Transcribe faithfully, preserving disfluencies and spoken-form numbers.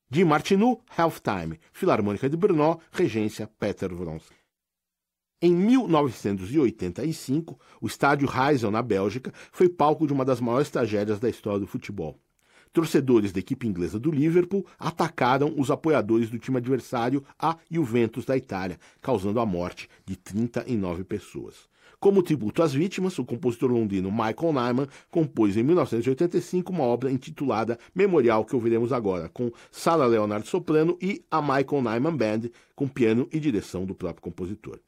Jim Martineau, Halftime, Filarmônica de Brno, regência Peter Vronsky. Em mil novecentos e oitenta e cinco, o estádio Heysel, na Bélgica, foi palco de uma das maiores tragédias da história do futebol. Torcedores da equipe inglesa do Liverpool atacaram os apoiadores do time adversário, a Juventus da Itália, causando a morte de trinta e nove pessoas. Como tributo às vítimas, o compositor londrino Michael Nyman compôs em mil novecentos e oitenta e cinco uma obra intitulada Memorial, que ouviremos agora, com Sarah Leonard soprano e a Michael Nyman Band, com piano e direção do próprio compositor.